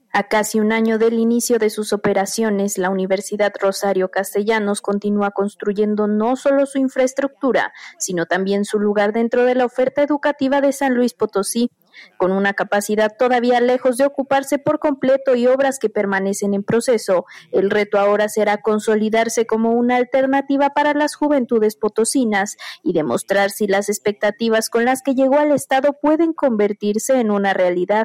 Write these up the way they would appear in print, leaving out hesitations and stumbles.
A casi un año del inicio de sus operaciones, la Universidad Rosario Castellanos continúa construyendo no solo su infraestructura, sino también su lugar dentro de la oferta educativa de San Luis Potosí, con una capacidad todavía lejos de ocuparse por completo y obras que permanecen en proceso. El reto ahora será consolidarse como una alternativa para las juventudes potosinas y demostrar si las expectativas con las que llegó al Estado pueden convertirse en una realidad.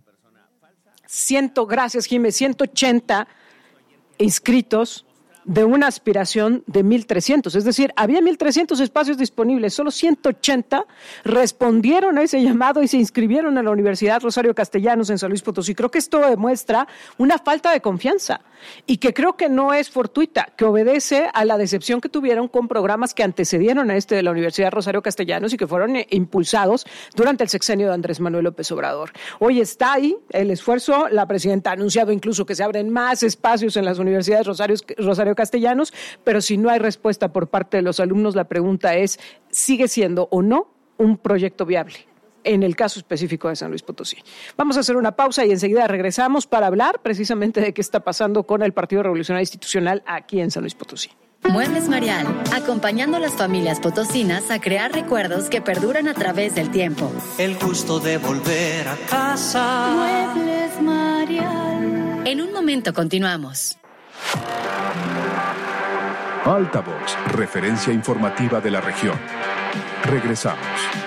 Gracias, Jiménez, 180 inscritos de una aspiración de 1,300, es decir, había 1,300 espacios disponibles, solo 180 respondieron a ese llamado y se inscribieron a la Universidad Rosario Castellanos en San Luis Potosí. Creo que esto demuestra una falta de confianza y que creo que no es fortuita, que obedece a la decepción que tuvieron con programas que antecedieron a este de la Universidad Rosario Castellanos y que fueron impulsados durante el sexenio de Andrés Manuel López Obrador. Hoy está ahí el esfuerzo, la presidenta ha anunciado incluso que se abren más espacios en las universidades Rosario Castellanos, pero si no hay respuesta por parte de los alumnos, la pregunta es, ¿sigue siendo o no un proyecto viable? En el caso específico de San Luis Potosí. Vamos a hacer una pausa y enseguida regresamos para hablar precisamente de qué está pasando con el Partido Revolucionario Institucional aquí en San Luis Potosí. Muebles Marial, acompañando a las familias potosinas a crear recuerdos que perduran a través del tiempo. El gusto de volver a casa. Muebles Marial. En un momento continuamos. Altavoz, referencia informativa de la región. Regresamos.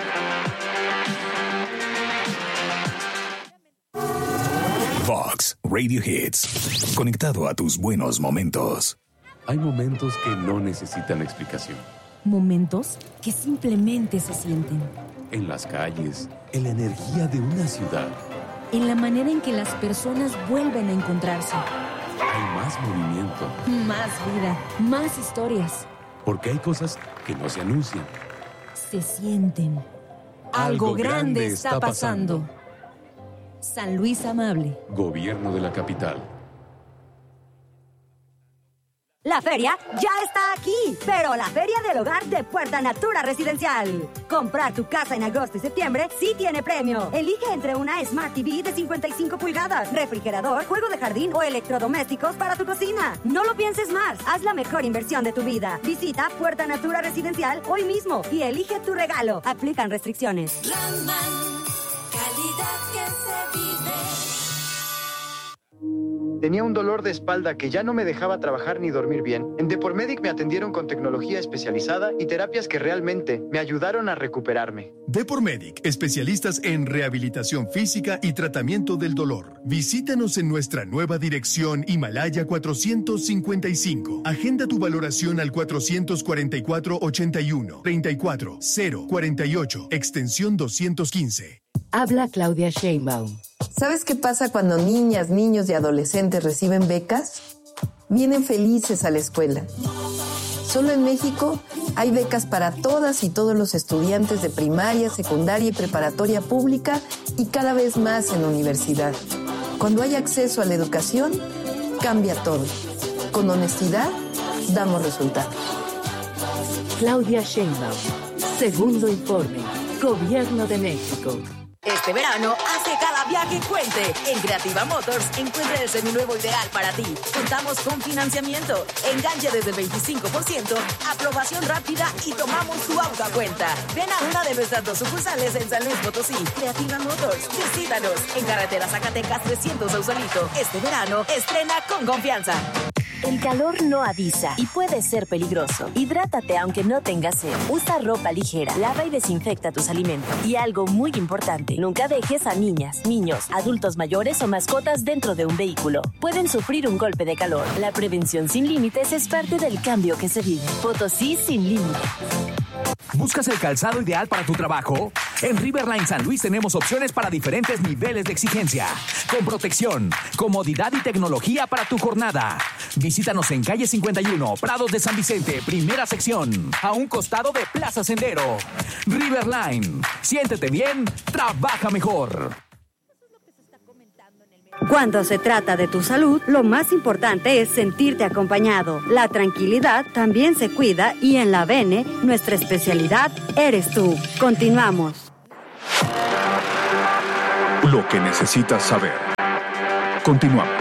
Vox Radio Hits. Conectado a tus buenos momentos. Hay momentos que no necesitan explicación. Momentos que simplemente se sienten. En las calles, en la energía de una ciudad. En la manera en que las personas vuelven a encontrarse. Hay más movimiento. Más vida, más historias. Porque hay cosas que no se anuncian. Se sienten. Algo grande está pasando. San Luis Amable. Gobierno de la capital. La feria ya está aquí, pero la Feria del Hogar de Puerta Natura Residencial. Comprar tu casa en agosto y septiembre sí tiene premio. Elige entre una Smart TV de 55 pulgadas, refrigerador, juego de jardín o electrodomésticos para tu cocina. No lo pienses más, haz la mejor inversión de tu vida. Visita Puerta Natura Residencial hoy mismo y elige tu regalo. Aplican restricciones. Landman, calidad que se vive. Tenía un dolor de espalda que ya no me dejaba trabajar ni dormir bien. En Depormedic me atendieron con tecnología especializada y terapias que realmente me ayudaron a recuperarme. Depormedic, especialistas en rehabilitación física y tratamiento del dolor. Visítanos en nuestra nueva dirección Himalaya 455. Agenda tu valoración al 444-81 34 048, extensión 215. Habla Claudia Sheinbaum. ¿Sabes qué pasa cuando niñas, niños y adolescentes reciben becas? Vienen felices a la escuela. Solo en México hay becas para todas y todos los estudiantes de primaria, secundaria y preparatoria pública y cada vez más en la universidad. Cuando hay acceso a la educación, cambia todo. Con honestidad, damos resultados. Claudia Sheinbaum. Segundo informe. Gobierno de México. Este verano, hace cada viaje cuente. En Creativa Motors, encuentra el seminuevo ideal para ti. Contamos con financiamiento, enganche desde el 25%, aprobación rápida y tomamos tu auto a cuenta. Ven a una de nuestras 2 sucursales en San Luis Potosí. Creativa Motors, visítanos en carretera Zacatecas 300 Sausalito. Este verano, estrena con confianza. El calor no avisa y puede ser peligroso. Hidrátate aunque no tengas sed. Usa ropa ligera, lava y desinfecta tus alimentos. Y algo muy importante, nunca dejes a niñas, niños, adultos mayores o mascotas dentro de un vehículo. Pueden sufrir un golpe de calor. La prevención sin límites es parte del cambio que se vive. Potosí sin límites. ¿Buscas el calzado ideal para tu trabajo? En Riverline San Luis tenemos opciones para diferentes niveles de exigencia, con protección, comodidad y tecnología para tu jornada. Visítanos en calle 51, Prados de San Vicente, primera sección, a un costado de Plaza Sendero. Riverline, siéntete bien, trabaja mejor. Cuando se trata de tu salud, lo más importante es sentirte acompañado. La tranquilidad también se cuida y en la Bene, nuestra especialidad eres tú. Continuamos. Lo que necesitas saber. Continuamos.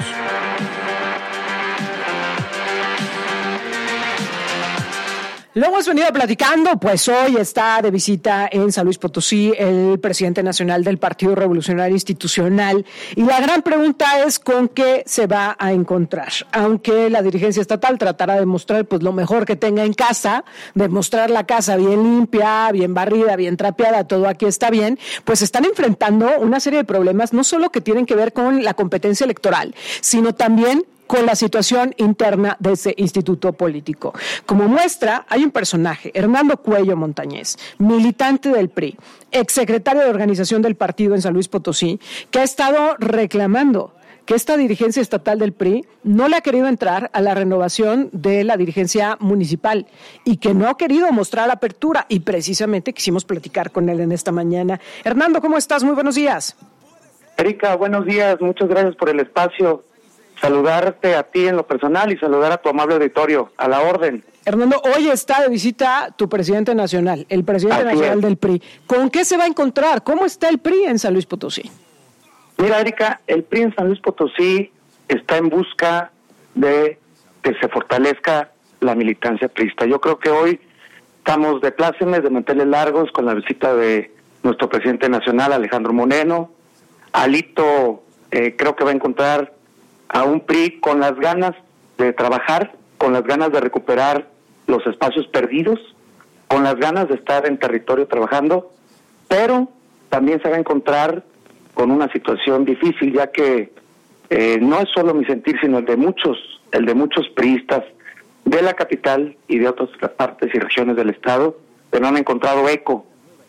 Lo hemos venido platicando, pues hoy está de visita en San Luis Potosí el presidente nacional del Partido Revolucionario Institucional y la gran pregunta es con qué se va a encontrar. Aunque la dirigencia estatal tratará de mostrar pues lo mejor que tenga en casa, de mostrar la casa bien limpia, bien barrida, bien trapeada, todo aquí está bien, pues están enfrentando una serie de problemas no solo que tienen que ver con la competencia electoral, sino también con la situación interna de ese instituto político. Como muestra, hay un personaje, Hernando Cuello Montañez, militante del PRI, exsecretario de organización del partido en San Luis Potosí, que ha estado reclamando que esta dirigencia estatal del PRI no le ha querido entrar a la renovación de la dirigencia municipal y que no ha querido mostrar apertura, y precisamente quisimos platicar con él en esta mañana. Hernando, ¿cómo estás? Muy buenos días. Erika, buenos días, muchas gracias por el espacio. Saludarte a ti en lo personal y saludar a tu amable auditorio, a la orden. Hernando, hoy está de visita tu presidente nacional, el presidente nacional del PRI. ¿Con qué se va a encontrar? ¿Cómo está el PRI en San Luis Potosí? Mira, Erika, el PRI en San Luis Potosí está en busca de que se fortalezca la militancia priista. Yo creo que hoy estamos de plácemes, de manteles largos, con la visita de nuestro presidente nacional, Alejandro Moreno. Alito creo que va a encontrar a un PRI con las ganas de trabajar, con las ganas de recuperar los espacios perdidos, con las ganas de estar en territorio trabajando, pero también se va a encontrar con una situación difícil, ya que no es solo mi sentir, sino el de muchos priistas de la capital y de otras partes y regiones del estado, que no han encontrado eco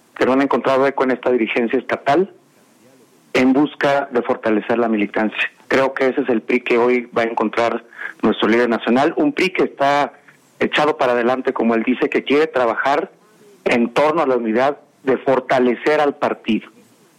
en esta dirigencia estatal en busca de fortalecer la militancia. Creo que ese es el PRI que hoy va a encontrar nuestro líder nacional, un PRI que está echado para adelante, como él dice, que quiere trabajar en torno a la unidad de fortalecer al partido.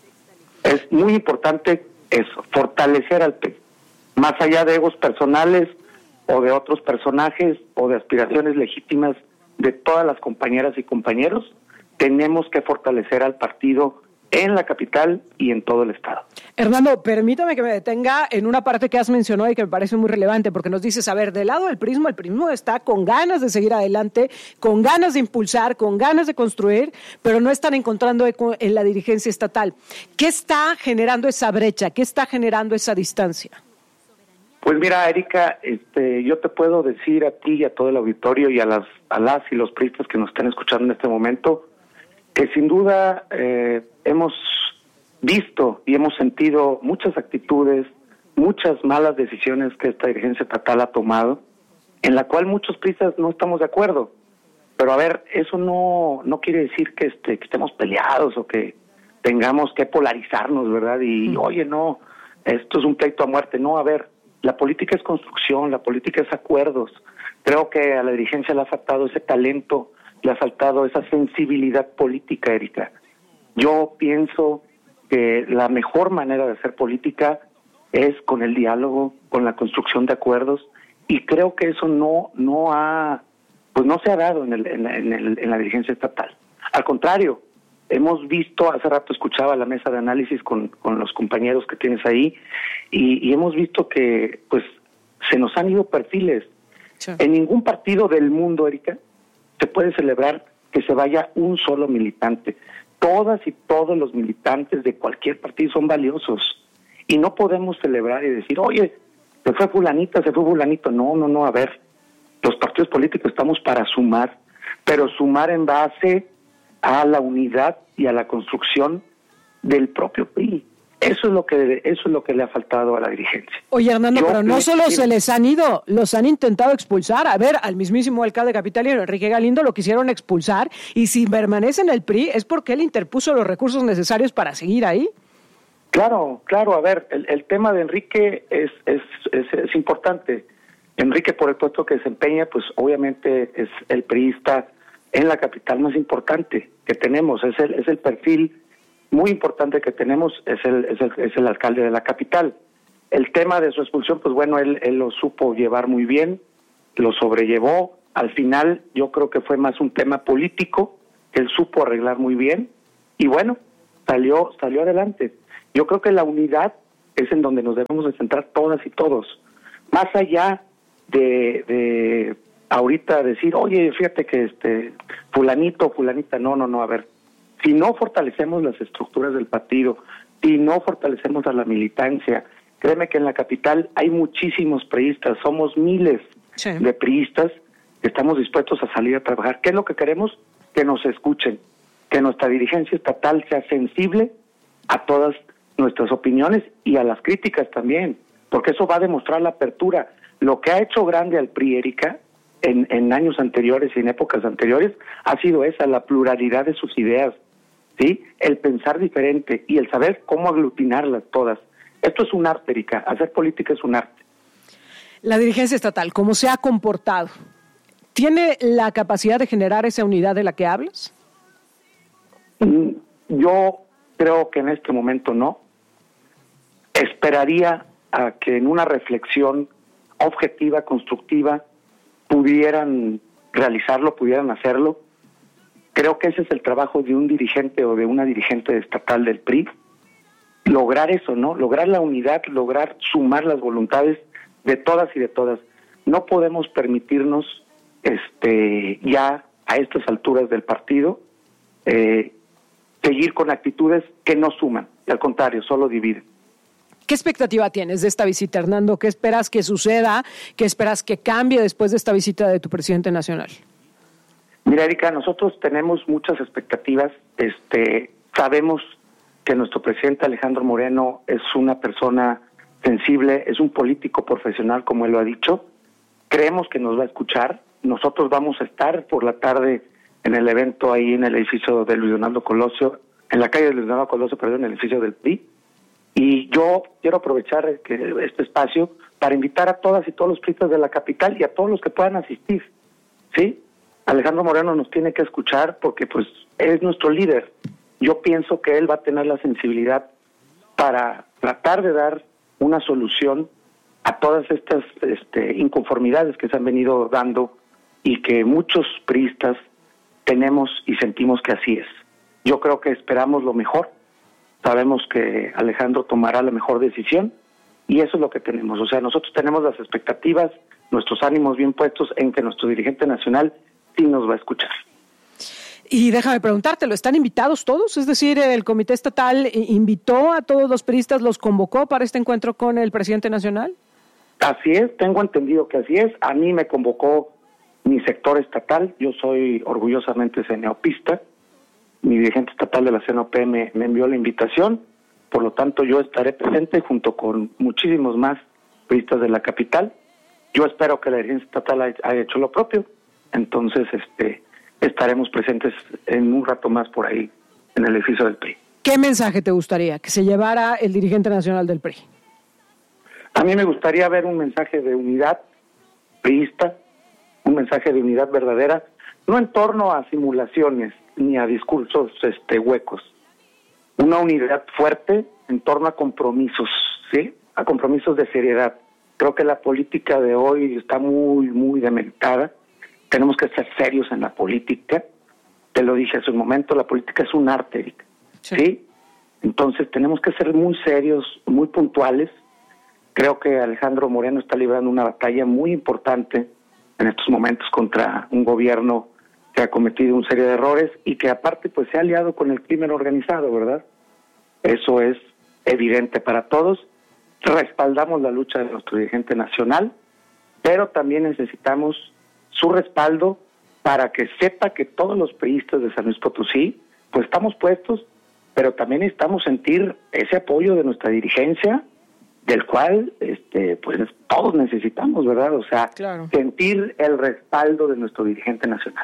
Es muy importante eso, fortalecer al PRI, más allá de egos personales o de otros personajes o de aspiraciones legítimas de todas las compañeras y compañeros. Tenemos que fortalecer al partido en la capital y en todo el estado. Hernando, permítame que me detenga en una parte que has mencionado y que me parece muy relevante, porque nos dices, a ver, del lado del PRIismo, el PRIismo está con ganas de seguir adelante, con ganas de impulsar, con ganas de construir, pero no están encontrando eco en la dirigencia estatal. ¿Qué está generando esa brecha? ¿Qué está generando esa distancia? Pues mira, Erika, yo te puedo decir a ti y a todo el auditorio y a las y los priistas que nos están escuchando en este momento, que sin duda hemos visto y hemos sentido muchas actitudes, muchas malas decisiones que esta dirigencia estatal ha tomado, en la cual muchos priistas no estamos de acuerdo. Pero a ver, eso no quiere decir que estemos peleados o que tengamos que polarizarnos, ¿verdad? Y oye, no, esto es un pleito a muerte. No, a ver, la política es construcción, la política es acuerdos. Creo que a la dirigencia le ha faltado ese talento, le ha faltado esa sensibilidad política, Erika. Yo pienso que la mejor manera de hacer política es con el diálogo, con la construcción de acuerdos, y creo que eso no se ha dado en la dirigencia estatal. Al contrario, hemos visto, hace rato escuchaba la mesa de análisis con los compañeros que tienes ahí, y hemos visto que pues se nos han ido perfiles. Sí. En ningún partido del mundo, Erika, se puede celebrar que se vaya un solo militante. Todas y todos los militantes de cualquier partido son valiosos. Y no podemos celebrar y decir, oye, se fue fulanita, se fue fulanito. No, a ver, los partidos políticos estamos para sumar, pero sumar en base a la unidad y a la construcción del propio PRI. Eso es lo que le ha faltado a la dirigencia. Oye, Hernando, pero no solo se les han ido, los han intentado expulsar. A ver, al mismísimo alcalde capitalino, Enrique Galindo, lo quisieron expulsar, y si permanece en el PRI es porque él interpuso los recursos necesarios para seguir ahí. Claro, a ver, el tema de Enrique es importante. Enrique, por el puesto que desempeña, pues obviamente es el priista en la capital más importante que tenemos, es el perfil muy importante que tenemos, es el alcalde de la capital. El tema de su expulsión, pues bueno, él lo supo llevar muy bien, lo sobrellevó. Al final yo creo que fue más un tema político que él supo arreglar muy bien, y bueno, salió adelante. Yo creo que la unidad es en donde nos debemos de centrar todas y todos. Más allá de ahorita decir, oye, fíjate que fulanito, fulanita, no, a ver, si no fortalecemos las estructuras del partido, si no fortalecemos a la militancia, créeme que en la capital hay muchísimos priistas, somos miles de priistas que estamos dispuestos a salir a trabajar. ¿Qué es lo que queremos? Que nos escuchen, que nuestra dirigencia estatal sea sensible a todas nuestras opiniones y a las críticas también, porque eso va a demostrar la apertura. Lo que ha hecho grande al PRI, Erika, en años anteriores y en épocas anteriores, ha sido esa, la pluralidad de sus ideas, ¿sí? El pensar diferente y el saber cómo aglutinarlas todas. Esto es un arte, Erika, hacer política es un arte. La dirigencia estatal, ¿cómo se ha comportado? ¿Tiene la capacidad de generar esa unidad de la que hablas? Yo creo que en este momento no. Esperaría a que en una reflexión objetiva, constructiva, pudieran realizarlo, pudieran hacerlo. Creo que ese es el trabajo de un dirigente o de una dirigente estatal del PRI. Lograr eso, ¿no? Lograr la unidad, lograr sumar las voluntades de todas y de todas. No podemos permitirnos ya a estas alturas del partido seguir con actitudes que no suman, y al contrario, solo dividen. ¿Qué expectativa tienes de esta visita, Hernando? ¿Qué esperas que suceda? ¿Qué esperas que cambie después de esta visita de tu presidente nacional? Mira, Erika, nosotros tenemos muchas expectativas. Sabemos que nuestro presidente Alejandro Moreno es una persona sensible, es un político profesional, como él lo ha dicho. Creemos que nos va a escuchar. Nosotros vamos a estar por la tarde en el evento ahí en el edificio de Luis Donaldo Colosio, en la calle de Luis Donaldo Colosio, en el edificio del PRI. Y yo quiero aprovechar este espacio para invitar a todas y todos los priistas de la capital y a todos los que puedan asistir, ¿sí? Alejandro Moreno nos tiene que escuchar porque pues es nuestro líder. Yo pienso que él va a tener la sensibilidad para tratar de dar una solución a todas estas inconformidades que se han venido dando y que muchos priistas tenemos y sentimos que así es. Yo creo que esperamos lo mejor. Sabemos que Alejandro tomará la mejor decisión y eso es lo que tenemos. O sea, nosotros tenemos las expectativas, nuestros ánimos bien puestos en que nuestro dirigente nacional sí nos va a escuchar. Y déjame preguntártelo, ¿están invitados todos? Es decir, ¿el Comité Estatal invitó a todos los priistas, los convocó para este encuentro con el presidente nacional? Así es, tengo entendido que así es. A mí me convocó mi sector estatal, yo soy orgullosamente ceneopista. Mi dirigente estatal de la CNOP me envió la invitación, por lo tanto yo estaré presente junto con muchísimos más priistas de la capital. Yo espero que la dirigencia estatal haya hecho lo propio, entonces estaremos presentes en un rato más por ahí en el edificio del PRI. ¿Qué mensaje te gustaría que se llevara el dirigente nacional del PRI? A mí me gustaría ver un mensaje de unidad priista, un mensaje de unidad verdadera, no en torno a simulaciones ni a discursos huecos. Una unidad fuerte en torno a compromisos, ¿sí? A compromisos de seriedad. Creo que la política de hoy está muy, muy demeritada. Tenemos que ser serios en la política. Te lo dije hace un momento, la política es un arte, Erika, ¿sí? Entonces tenemos que ser muy serios, muy puntuales. Creo que Alejandro Moreno está librando una batalla muy importante en estos momentos contra un gobierno que ha cometido una serie de errores y que aparte pues se ha aliado con el crimen organizado, ¿verdad? Eso es evidente para todos. Respaldamos la lucha de nuestro dirigente nacional, pero también necesitamos su respaldo para que sepa que todos los priistas de San Luis Potosí pues estamos puestos, pero también necesitamos sentir ese apoyo de nuestra dirigencia, del cual pues todos necesitamos, ¿verdad? O sea, sentir el respaldo de nuestro dirigente nacional.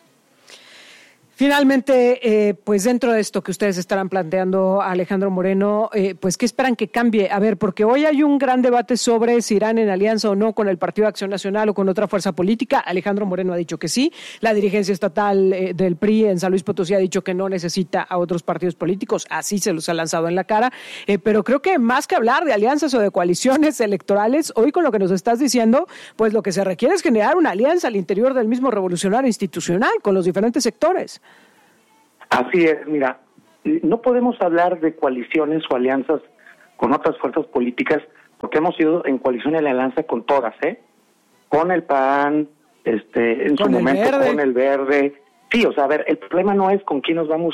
Finalmente, pues dentro de esto que ustedes estarán planteando, Alejandro Moreno, pues ¿qué esperan que cambie? A ver, porque hoy hay un gran debate sobre si irán en alianza o no con el Partido de Acción Nacional o con otra fuerza política. Alejandro Moreno ha dicho que sí. La dirigencia estatal del PRI en San Luis Potosí ha dicho que no necesita a otros partidos políticos. Así se los ha lanzado en la cara. Pero creo que más que hablar de alianzas o de coaliciones electorales, hoy con lo que nos estás diciendo, pues lo que se requiere es generar una alianza al interior del mismo revolucionario institucional con los diferentes sectores. Así es, mira, no podemos hablar de coaliciones o alianzas con otras fuerzas políticas, porque hemos ido en coalición y alianza con todas, con el PAN, en su momento con el Verde. Sí, o sea, a ver, el problema no es con quién nos vamos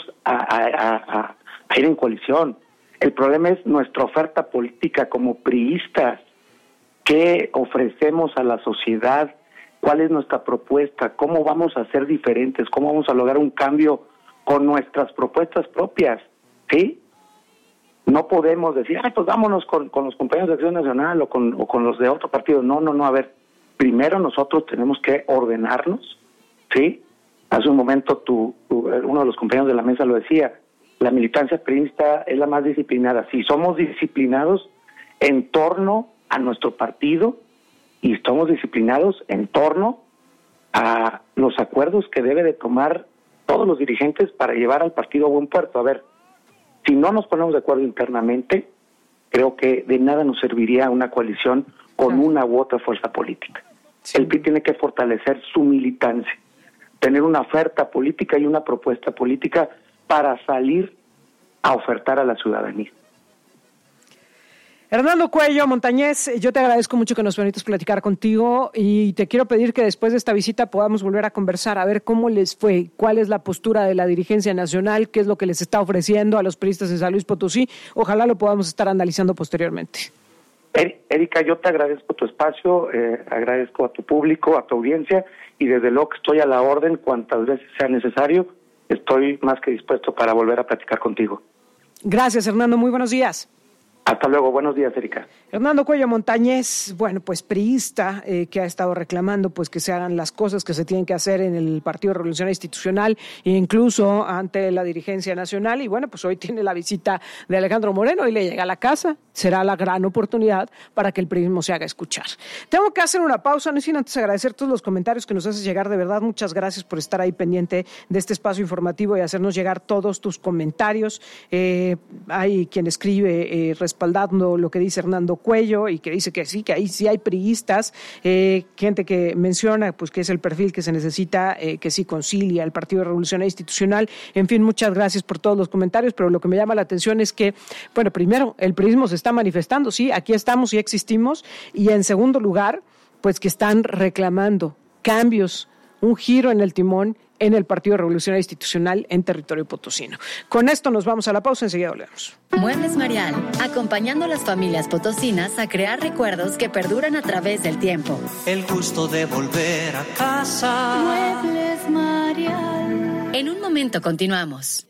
a ir en coalición. El problema es nuestra oferta política como priistas. ¿Qué ofrecemos a la sociedad? ¿Cuál es nuestra propuesta? ¿Cómo vamos a ser diferentes? ¿Cómo vamos a lograr un cambio con nuestras propuestas propias? ¿Sí? No podemos decir, pues vámonos con los compañeros de Acción Nacional o con los de otro partido. No, a ver, primero nosotros tenemos que ordenarnos, ¿sí? Hace un momento uno de los compañeros de la mesa lo decía, la militancia priista es la más disciplinada. Sí, somos disciplinados en torno a nuestro partido y estamos disciplinados en torno a los acuerdos que debe de tomar todos los dirigentes para llevar al partido a buen puerto. A ver, si no nos ponemos de acuerdo internamente, creo que de nada nos serviría una coalición con una u otra fuerza política. Sí. El PRI tiene que fortalecer su militancia, tener una oferta política y una propuesta política para salir a ofertar a la ciudadanía. Hernando Cuello Montañez, yo te agradezco mucho que nos permitas platicar contigo y te quiero pedir que después de esta visita podamos volver a conversar, a ver cómo les fue, cuál es la postura de la dirigencia nacional, qué es lo que les está ofreciendo a los priistas de San Luis Potosí. Ojalá lo podamos estar analizando posteriormente. Erika, yo te agradezco tu espacio, agradezco a tu público, a tu audiencia y desde luego que estoy a la orden cuantas veces sea necesario. Estoy más que dispuesto para volver a platicar contigo. Gracias, Hernando. Muy buenos días. Hasta luego, buenos días, Erika. Hernando Cuello Montañez, pues priista, que ha estado reclamando pues que se hagan las cosas que se tienen que hacer en el Partido Revolucionario Institucional e incluso ante la dirigencia nacional. Y bueno, pues hoy tiene la visita de Alejandro Moreno y le llega a la casa. Será la gran oportunidad para que el priismo se haga escuchar. Tengo que hacer una pausa, no sin antes agradecer todos los comentarios que nos haces llegar. De verdad, muchas gracias por estar ahí pendiente de este espacio informativo y hacernos llegar todos tus comentarios. Hay quien escribe respaldando lo que dice Hernando Cuello y que dice que sí, que ahí sí hay priistas, gente que menciona pues que es el perfil que se necesita, que sí concilia el Partido Revolucionario Institucional. En fin, muchas gracias por todos los comentarios, pero lo que me llama la atención es que, bueno, primero, el priismo se está manifestando, sí, aquí estamos y existimos, y en segundo lugar, pues que están reclamando cambios, un giro en el timón en el Partido Revolucionario Institucional en territorio potosino. Con esto nos vamos a la pausa, enseguida volvemos. Muebles Marial, acompañando a las familias potosinas a crear recuerdos que perduran a través del tiempo. El gusto de volver a casa. Muebles Marial. En un momento continuamos.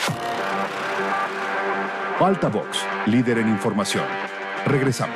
Altavox, líder en información. Regresamos.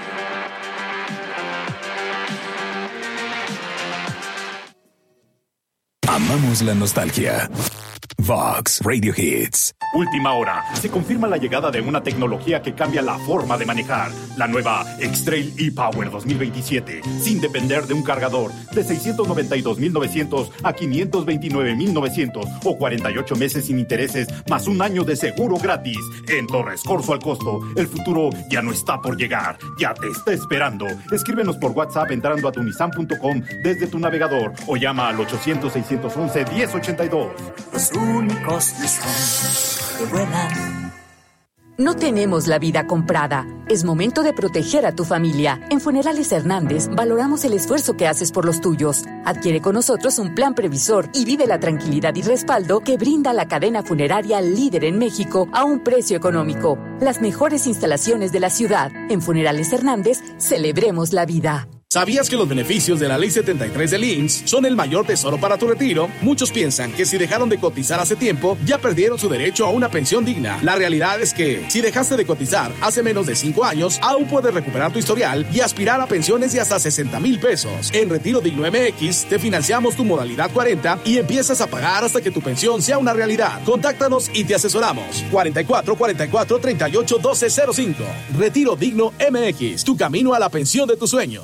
Amamos la nostalgia. Vox Radio Hits. Última hora. Se confirma la llegada de una tecnología que cambia la forma de manejar. La nueva X-Trail e-Power 2027. Sin depender de un cargador. De 692,900 a 529,900. O 48 meses sin intereses, más un año de seguro gratis. En Torres Corzo al costo. El futuro ya no está por llegar. Ya te está esperando. Escríbenos por WhatsApp entrando a tunisan.com desde tu navegador. O llama al 800-611-1082. Los únicos Nissan que vuelan. No tenemos la vida comprada. Es momento de proteger a tu familia. En Funerales Hernández valoramos el esfuerzo que haces por los tuyos. Adquiere con nosotros un plan previsor y vive la tranquilidad y respaldo que brinda la cadena funeraria líder en México a un precio económico. Las mejores instalaciones de la ciudad. En Funerales Hernández, celebremos la vida. ¿Sabías que los beneficios de la Ley 73 del IMSS son el mayor tesoro para tu retiro? Muchos piensan que si dejaron de cotizar hace tiempo, ya perdieron su derecho a una pensión digna. La realidad es que, si dejaste de cotizar hace menos de 5 años, aún puedes recuperar tu historial y aspirar a pensiones de hasta 60,000 pesos. En Retiro Digno MX, te financiamos tu modalidad 40 y empiezas a pagar hasta que tu pensión sea una realidad. Contáctanos y te asesoramos. 44 44 38 12 05. Retiro Digno MX, tu camino a la pensión de tus sueños.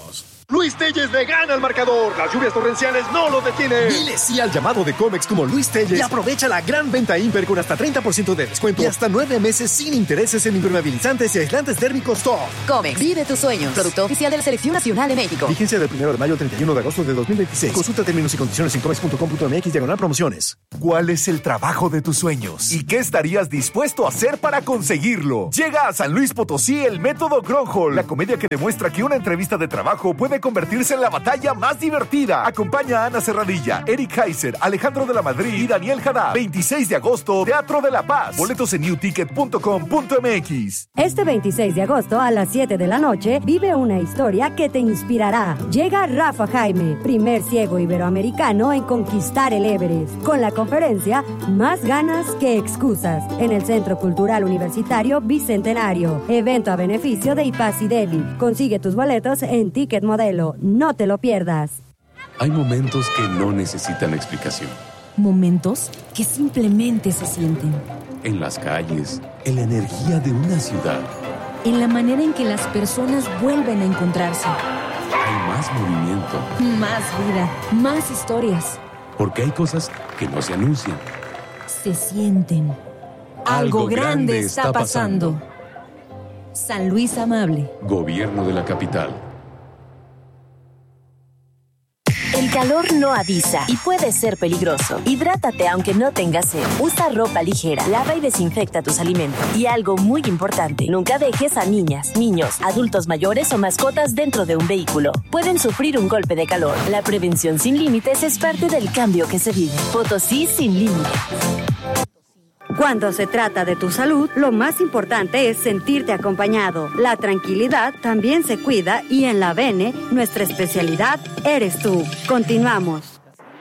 Luis Telles le gana al marcador. Las lluvias torrenciales no lo detienen. Dile sí al llamado de Comex como Luis Telles y aprovecha la gran venta Imper con hasta 30% de descuento y hasta 9 meses sin intereses en impermeabilizantes y aislantes térmicos top. Comex, vive tus sueños. Producto oficial de la Selección Nacional de México. Vigencia del 1 de mayo al 31 de agosto de 2026. Consulta términos y condiciones en comex.com.mx/promociones. ¿Cuál es el trabajo de tus sueños? ¿Y qué estarías dispuesto a hacer para conseguirlo? Llega a San Luis Potosí el Método Gronholm, la comedia que demuestra que una entrevista de trabajo puede convertirse en la batalla más divertida. Acompaña a Ana Serradilla, Eric Heiser, Alejandro de la Madrid y Daniel Haddad. 26 de agosto, Teatro de la Paz. Boletos en newticket.com.mx. Este 26 de agosto a las 7 de la noche, vive una historia que te inspirará. Llega Rafa Jaime, primer ciego iberoamericano en conquistar el Everest, con la conferencia Más ganas que excusas, en el Centro Cultural Universitario Bicentenario. Evento a beneficio de IPAS y Devi. Consigue tus boletos en Ticket Modelo. No te lo pierdas. Hay momentos que no necesitan explicación. Momentos que simplemente se sienten. En las calles, en la energía de una ciudad. En la manera en que las personas vuelven a encontrarse. Hay más movimiento. Más vida, más historias. Porque hay cosas que no se anuncian. Se sienten. Algo grande está pasando. San Luis Amable. Gobierno de la capital. El calor no avisa y puede ser peligroso. Hidrátate aunque no tengas sed. Usa ropa ligera, lava y desinfecta tus alimentos. Y algo muy importante, nunca dejes a niñas, niños, adultos mayores o mascotas dentro de un vehículo. Pueden sufrir un golpe de calor. La prevención sin límites es parte del cambio que se vive. Potosí sin límites. Cuando se trata de tu salud, lo más importante es sentirte acompañado. La tranquilidad también se cuida y en la Bene, nuestra especialidad eres tú. Continuamos.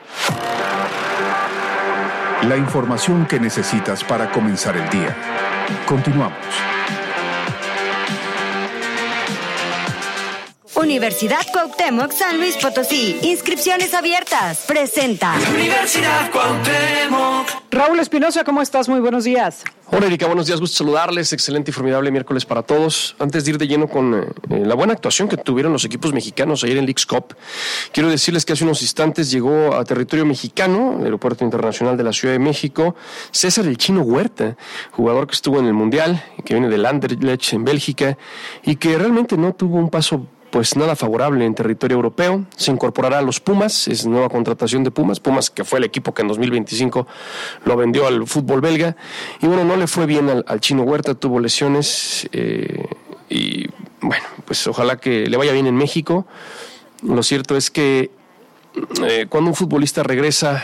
La información que necesitas para comenzar el día. Continuamos. Universidad Cuauhtémoc San Luis Potosí. Inscripciones abiertas. Presenta. Universidad Cuauhtémoc. Raúl Espinosa, ¿cómo estás? Muy buenos días. Hola Erika, buenos días, gusto saludarles. Excelente y formidable miércoles para todos. Antes de ir de lleno con la buena actuación que tuvieron los equipos mexicanos ayer en Leagues Cup, quiero decirles que hace unos instantes llegó a territorio mexicano, el Aeropuerto Internacional de la Ciudad de México, César el Chino Huerta, jugador que estuvo en el Mundial, que viene del Anderlecht en Bélgica y que realmente no tuvo un paso pues nada favorable en territorio europeo. Se incorporará a los Pumas, es nueva contratación de Pumas, que fue el equipo que en 2025 lo vendió al fútbol belga, y bueno, no le fue bien al Chino Huerta, tuvo lesiones, y bueno, pues ojalá que le vaya bien en México. Lo cierto es que cuando un futbolista regresa,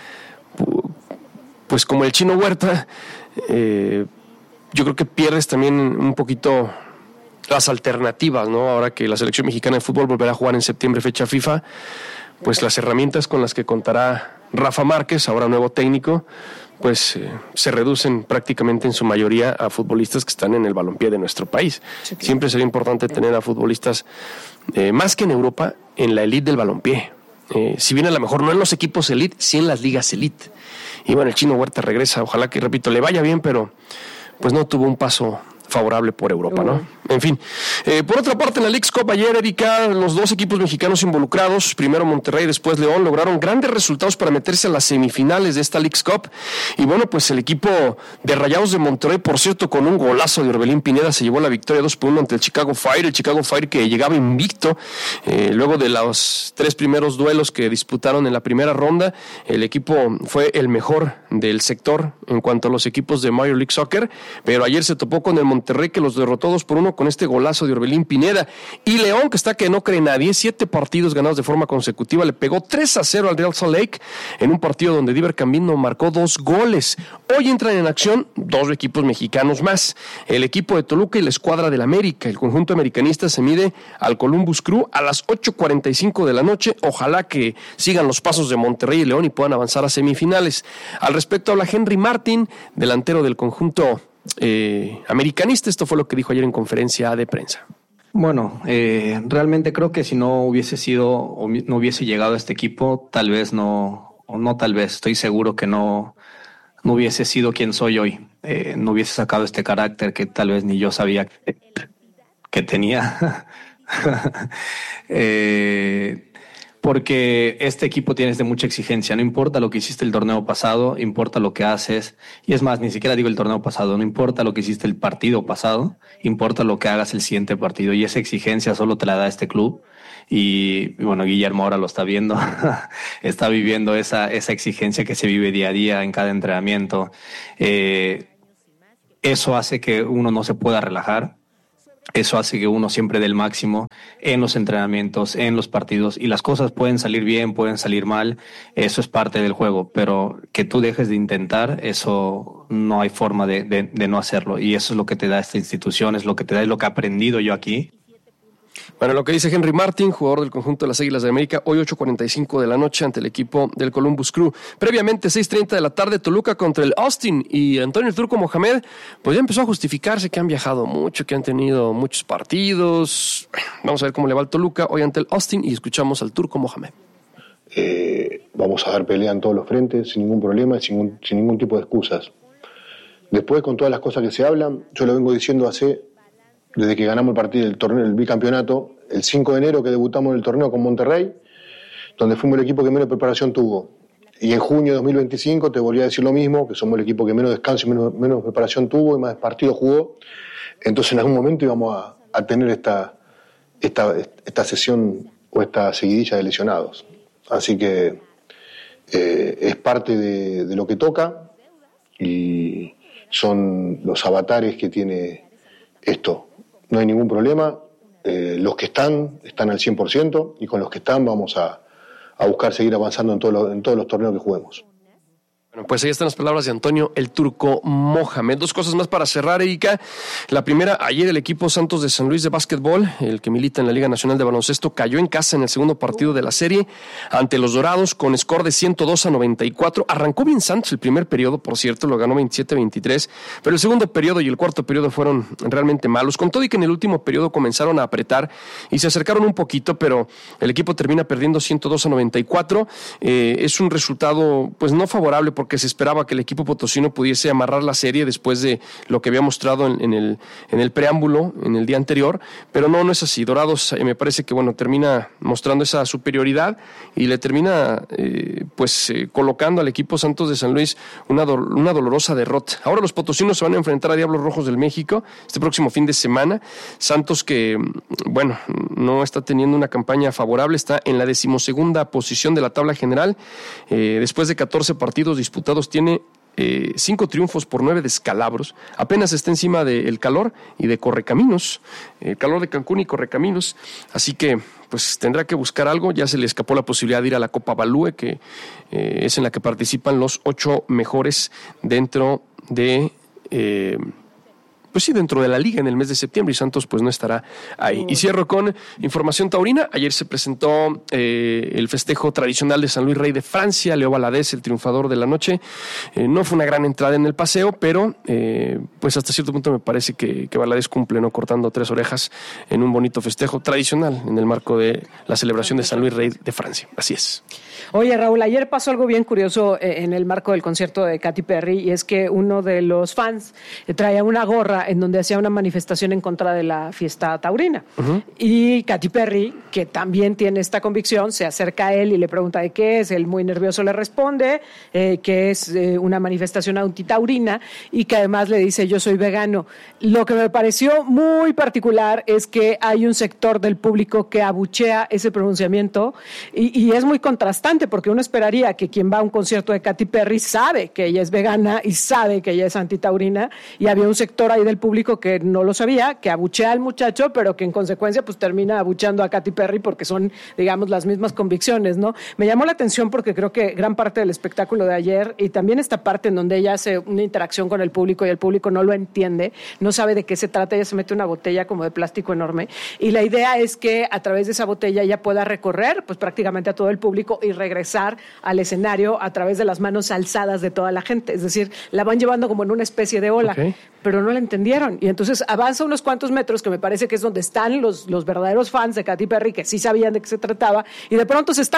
pues como el Chino Huerta, yo creo que pierdes también un poquito las alternativas, ¿no? Ahora que la selección mexicana de fútbol volverá a jugar en septiembre, fecha FIFA, pues las herramientas con las que contará Rafa Márquez, ahora nuevo técnico, pues se reducen prácticamente en su mayoría a futbolistas que están en el balompié de nuestro país. Sí, siempre sería importante tener a futbolistas, más que en Europa, en la elite del balompié. Si bien a lo mejor no en los equipos elite, sí en las ligas elite. Y bueno, el Chino Huerta regresa, ojalá que, repito, le vaya bien, pero pues no tuvo un paso favorable por Europa, ¿no? En fin, por otra parte, en la Leagues Cup ayer, Erika, los dos equipos mexicanos involucrados, primero Monterrey, después León, lograron grandes resultados para meterse a las semifinales de esta Leagues Cup. Y bueno, pues el equipo de Rayados de Monterrey, por cierto, con un golazo de Orbelín Pineda, se llevó la victoria 2-1 ante el Chicago Fire que llegaba invicto, luego de los 3 primeros duelos que disputaron en la primera ronda. El equipo fue el mejor del sector en cuanto a los equipos de Major League Soccer, pero ayer se topó con el Monterrey, que los derrotó 2-1 con este golazo de Orbelín Pineda. Y León, que está que no cree nadie, 7 partidos ganados de forma consecutiva, le pegó 3-0 al Real Salt Lake en un partido donde Diver Cambino marcó 2 goles. Hoy entran en acción 2 equipos mexicanos más, el equipo de Toluca y la escuadra del América. El conjunto americanista se mide al Columbus Crew a las 8:45 de la noche. Ojalá que sigan los pasos de Monterrey y León y puedan avanzar a semifinales. Al respecto habla Henry Martin, delantero del conjunto americanista. Esto fue lo que dijo ayer en conferencia de prensa. Bueno, realmente creo que si no hubiese sido o no hubiese llegado a este equipo, tal vez estoy seguro que no hubiese sido quien soy hoy. No hubiese sacado este carácter que tal vez ni yo sabía que tenía. Porque este equipo tiene mucha exigencia. No importa lo que hiciste el torneo pasado, importa lo que haces. Y es más, ni siquiera digo el torneo pasado, no importa lo que hiciste el partido pasado, importa lo que hagas el siguiente partido. Y esa exigencia solo te la da este club. Y bueno, Guillermo ahora lo está viendo, está viviendo esa exigencia que se vive día a día en cada entrenamiento. Eso hace que uno no se pueda relajar. Eso hace que uno siempre dé el máximo en los entrenamientos, en los partidos, y las cosas pueden salir bien, pueden salir mal, eso es parte del juego, pero que tú dejes de intentar, eso no hay forma de no hacerlo, y eso es lo que te da esta institución, es lo que te da, es lo que he aprendido yo aquí. Bueno, lo que dice Henry Martin, jugador del conjunto de las Águilas de América, hoy 8:45 de la noche ante el equipo del Columbus Crew. Previamente, 6:30 de la tarde, Toluca contra el Austin, y Antonio el Turco Mohamed, pues ya empezó a justificarse que han viajado mucho, que han tenido muchos partidos. Vamos a ver cómo le va al Toluca hoy ante el Austin y escuchamos al Turco Mohamed. Vamos a dar pelea en todos los frentes, sin ningún problema, sin ningún tipo de excusas. Después, con todas las cosas que se hablan, yo lo vengo diciendo desde que ganamos el partido del torneo, el bicampeonato, el 5 de enero que debutamos en el torneo con Monterrey, donde fuimos el equipo que menos preparación tuvo. Y en junio de 2025 te volví a decir lo mismo, que somos el equipo que menos descanso y menos preparación tuvo y más partidos jugó. Entonces en algún momento íbamos a tener esta sesión o esta seguidilla de lesionados. Así que es parte de lo que toca y son los avatares que tiene esto. No hay ningún problema, los que están al 100% y con los que están vamos a buscar seguir avanzando en todos los torneos que juguemos. Bueno, pues ahí están las palabras de Antonio el Turco Mohamed. Dos cosas más para cerrar, Erika. La primera, ayer el equipo Santos de San Luis de básquetbol, el que milita en la Liga Nacional de Baloncesto, cayó en casa en el segundo partido de la serie ante los Dorados con score de 102-94. Arrancó bien Santos el primer periodo, por cierto, lo ganó 27-23, pero el segundo periodo y el cuarto periodo fueron realmente malos. Con todo y que en el último periodo comenzaron a apretar y se acercaron un poquito, pero el equipo termina perdiendo 102-94. Es un resultado pues no favorable porque se esperaba que el equipo potosino pudiese amarrar la serie después de lo que había mostrado en el preámbulo en el día anterior, pero no es así. Dorados me parece que termina mostrando esa superioridad y le termina colocando al equipo Santos de San Luis una dolorosa derrota. Ahora los potosinos se van a enfrentar a Diablos Rojos del México este próximo fin de semana. Santos que no está teniendo una campaña favorable, está en la 12ª posición de la tabla general, después de 14 partidos disputados tiene 5 triunfos por 9 descalabros, apenas está encima del Calor y de Correcaminos, el Calor de Cancún y Correcaminos, así que pues tendrá que buscar algo. Ya se le escapó la posibilidad de ir a la Copa Balúe, que es en la que participan los 8 mejores dentro de dentro de la liga en el mes de septiembre, y Santos pues no estará ahí. Y cierro con información taurina. Ayer se presentó el festejo tradicional de San Luis Rey de Francia. Leo Valadez, el triunfador de la noche. No fue una gran entrada en el paseo, pero pues hasta cierto punto me parece que Valadez cumple, ¿no? Cortando 3 orejas en un bonito festejo tradicional en el marco de la celebración de San Luis Rey de Francia. Así es. Oye, Raúl, ayer pasó algo bien curioso en el marco del concierto de Katy Perry, y es que uno de los fans traía una gorra en donde hacía una manifestación en contra de la fiesta taurina. Uh-huh. Y Katy Perry, que también tiene esta convicción, se acerca a él y le pregunta de qué es. Él muy nervioso le responde que es una manifestación antitaurina y que además le dice yo soy vegano. Lo que me pareció muy particular es que hay un sector del público que abuchea ese pronunciamiento y es muy contrastante, porque uno esperaría que quien va a un concierto de Katy Perry sabe que ella es vegana y sabe que ella es antitaurina, y había un sector ahí del público que no lo sabía, que abuchea al muchacho, pero que en consecuencia pues termina abucheando a Katy Perry porque son, digamos, las mismas convicciones, ¿no? Me llamó la atención porque creo que gran parte del espectáculo de ayer, y también esta parte en donde ella hace una interacción con el público y el público no lo entiende, no sabe de qué se trata, ella se mete una botella como de plástico enorme, y la idea es que a través de esa botella ella pueda recorrer pues prácticamente a todo el público y regresar al escenario a través de las manos alzadas de toda la gente, es decir, la van llevando como en una especie de ola. Okay. Pero no la entendieron, y entonces avanza unos cuantos metros, que me parece que es donde están los verdaderos fans de Katy Perry, que sí sabían de qué se trataba, y de pronto se estanca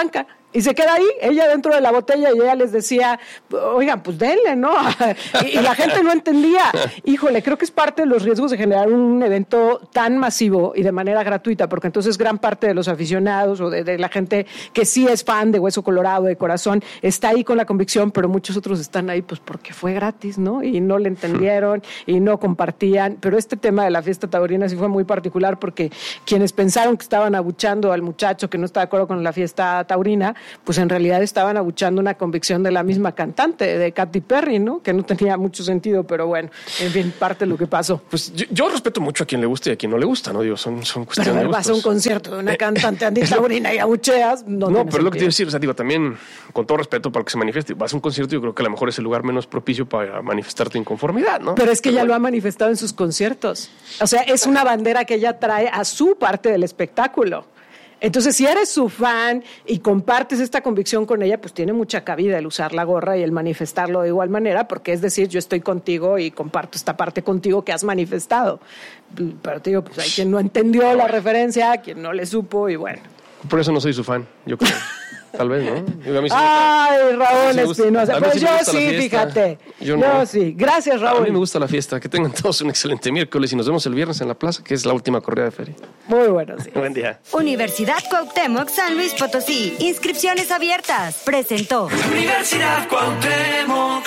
Y se queda ahí, ella dentro de la botella, y ella les decía, oigan, pues denle, ¿no? Y la gente no entendía. Híjole, creo que es parte de los riesgos de generar un evento tan masivo y de manera gratuita, porque entonces gran parte de los aficionados o de la gente que sí es fan de Hueso Colorado, de corazón, está ahí con la convicción, pero muchos otros están ahí pues porque fue gratis, ¿no? Y no le entendieron y no compartían. Pero este tema de la fiesta taurina sí fue muy particular, porque quienes pensaron que estaban abuchando al muchacho que no está de acuerdo con la fiesta taurina, pues en realidad estaban abuchando una convicción de la misma cantante, de Katy Perry, ¿no? Que no tenía mucho sentido, pero bueno, en fin, parte de lo que pasó. Pues yo respeto mucho a quien le gusta y a quien no le gusta, ¿no? Digo, son cuestiones de gustos. Vas a un concierto de una cantante antitaurina y abucheas, no pero es lo que te iba a decir, o sea, digo, también, con todo respeto para que se manifieste, vas a un concierto, yo creo que a lo mejor es el lugar menos propicio para manifestarte inconformidad, ¿no? Pero es que ella lo ha manifestado en sus conciertos. O sea, es una bandera que ella trae a su parte del espectáculo. Entonces, si eres su fan y compartes esta convicción con ella, pues tiene mucha cabida el usar la gorra y el manifestarlo de igual manera, porque es decir, yo estoy contigo y comparto esta parte contigo que has manifestado. Pero te digo, pues hay quien no entendió la referencia, quien no le supo y bueno. Por eso no soy su fan, yo creo. Tal vez, ¿no? Ay, Raúl Espinosa. Pues yo sí, fíjate. Yo sí. Gracias, Raúl. A mí me gusta la fiesta. Que tengan todos un excelente miércoles y nos vemos el viernes en la plaza, que es la última corrida de feria. Muy buenos días. Buen día. Universidad Cuauhtémoc San Luis Potosí. Inscripciones abiertas. Presentó. Universidad Cuauhtémoc.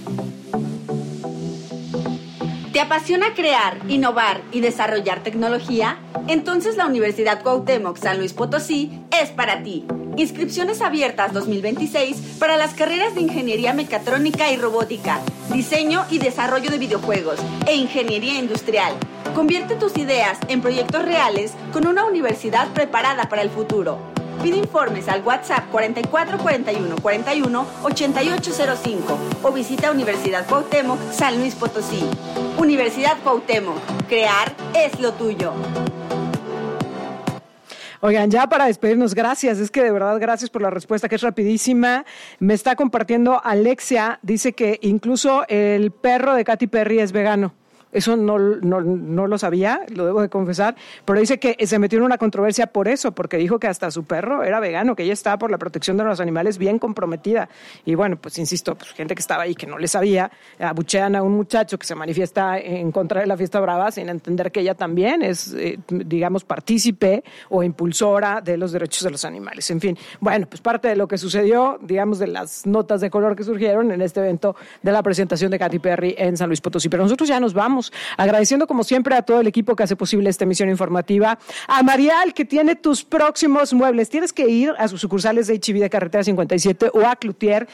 ¿Te apasiona crear, innovar y desarrollar tecnología? Entonces la Universidad Cuauhtémoc San Luis Potosí es para ti. Inscripciones abiertas 2026 para las carreras de Ingeniería Mecatrónica y Robótica, Diseño y Desarrollo de Videojuegos e Ingeniería Industrial. Convierte tus ideas en proyectos reales con una universidad preparada para el futuro. Pide informes al WhatsApp 44 41 41 8805 o visita Universidad Cuauhtémoc San Luis Potosí. Universidad Cuauhtémoc, crear es lo tuyo. Oigan, ya para despedirnos, gracias, es que de verdad gracias por la respuesta, que es rapidísima. Me está compartiendo Alexia, dice que incluso el perro de Katy Perry es vegano. Eso no lo sabía, lo debo de confesar, pero dice que se metió en una controversia por eso, porque dijo que hasta su perro era vegano, que ella estaba por la protección de los animales bien comprometida. Y bueno, pues insisto, pues gente que estaba ahí que no le sabía, abuchean a un muchacho que se manifiesta en contra de la fiesta brava sin entender que ella también es, digamos, partícipe o impulsora de los derechos de los animales. En fin, bueno, pues parte de lo que sucedió, digamos, de las notas de color que surgieron en este evento de la presentación de Katy Perry en San Luis Potosí. Pero nosotros ya nos vamos. Agradeciendo como siempre a todo el equipo que hace posible esta emisión informativa, a Marial, que tiene tus próximos muebles. Tienes que ir a sus sucursales de H-E-B de Carretera 57 o a Cloutier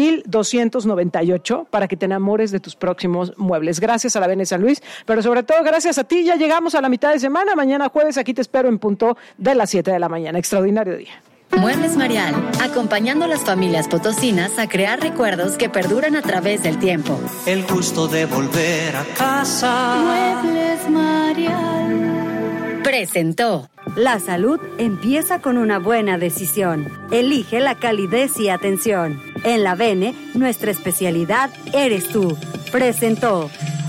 1298 para que te enamores de tus próximos muebles. Gracias a la Bene San Luis, pero sobre todo gracias a ti. Ya llegamos a la mitad de semana. Mañana jueves aquí te espero en punto de las 7 de la mañana. Extraordinario día. Muebles Marial, acompañando a las familias potosinas a crear recuerdos que perduran a través del tiempo. El gusto de volver a casa. Muebles Marial. Presentó. La salud empieza con una buena decisión. Elige la calidez y atención. En la Bene, nuestra especialidad eres tú. Presentó.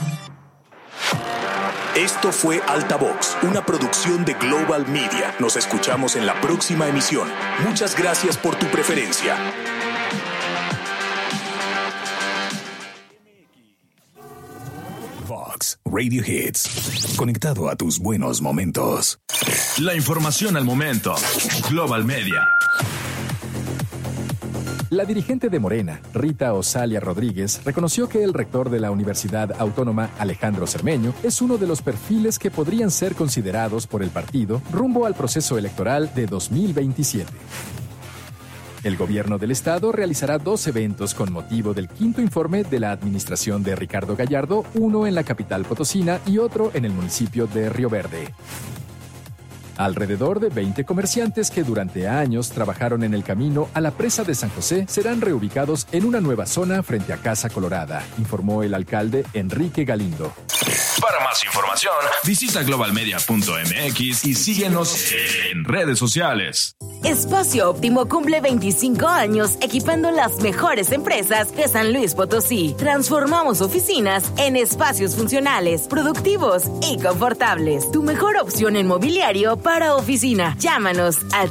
Esto fue Altavox, una producción de Global Media. Nos escuchamos en la próxima emisión. Muchas gracias por tu preferencia. Vox Radio Hits. Conectado a tus buenos momentos. La información al momento. Global Media. La dirigente de Morena, Rita Osalia Rodríguez, reconoció que el rector de la Universidad Autónoma, Alejandro Cermeño, es uno de los perfiles que podrían ser considerados por el partido rumbo al proceso electoral de 2027. El gobierno del estado realizará 2 eventos con motivo del 5º informe de la administración de Ricardo Gallardo, uno en la capital potosina y otro en el municipio de Río Verde. Alrededor de 20 comerciantes que durante años trabajaron en el camino a la presa de San José serán reubicados en una nueva zona frente a Casa Colorada, informó el alcalde Enrique Galindo. Para más información, visita globalmedia.mx y síguenos en redes sociales. Espacio Óptimo cumple 25 años equipando las mejores empresas de San Luis Potosí. Transformamos oficinas en espacios funcionales, productivos y confortables. Tu mejor opción en mobiliario para oficina. Llámanos al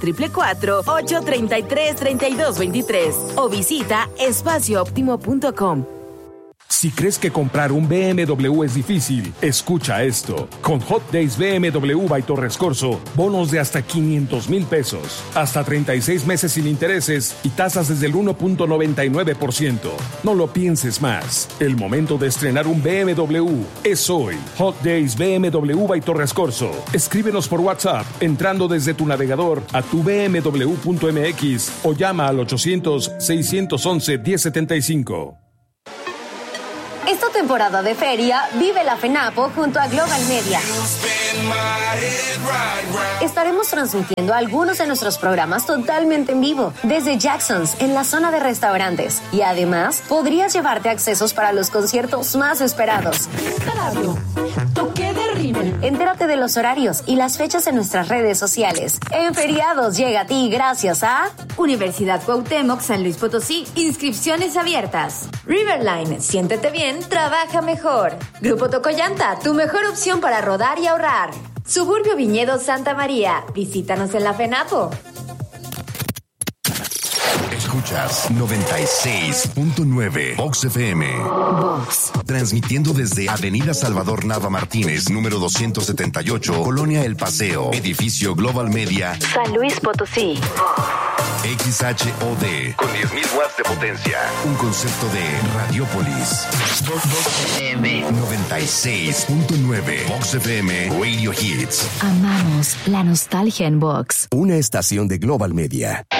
444-833-3223 o visita espaciooptimo.com. Si crees que comprar un BMW es difícil, escucha esto. Con Hot Days BMW by Torres Corso, bonos de hasta 500,000 pesos, hasta 36 meses sin intereses y tasas desde el 1.99%. No lo pienses más. El momento de estrenar un BMW es hoy. Hot Days BMW by Torres Corso. Escríbenos por WhatsApp entrando desde tu navegador a tubmw.mx o llama al 800-611-1075. Esta temporada de feria, vive la FENAPO junto a Global Media. Estaremos transmitiendo algunos de nuestros programas totalmente en vivo, desde Jackson's, en la zona de restaurantes. Y además, podrías llevarte accesos para los conciertos más esperados. Toque de River. Entérate de los horarios y las fechas en nuestras redes sociales. En feriados llega a ti gracias a Universidad Cuauhtémoc San Luis Potosí. Inscripciones abiertas. Riverline, siéntete bien, trabaja mejor. Grupo Tocollanta, tu mejor opción para rodar y ahorrar. Suburbio Viñedo Santa María, visítanos en la FENAPO. Escuchas 96.9 Vox FM. Vox. Transmitiendo desde Avenida Salvador Nava Martínez, número 278, Colonia El Paseo, edificio Global Media, San Luis Potosí. XHOD, con 10.000 watts de potencia. Un concepto de Radiopolis. Vox FM 96.9 Vox FM Radio Hits. Amamos la nostalgia en Vox. Una estación de Global Media.